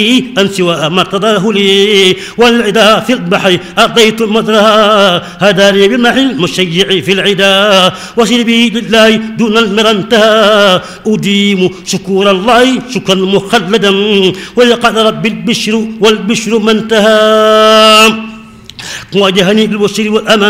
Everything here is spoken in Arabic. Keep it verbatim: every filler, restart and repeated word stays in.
أن سوى ما ارتضاه لي والعدا في البحر أعطيت المدرها هداني بمح المشيع في العدا وسربي لله دون المرى انتهى أديم شكور الله شكرا مخلدا ولقد رب البشر والبشر ما انتهى واجهني بالبشر والأمان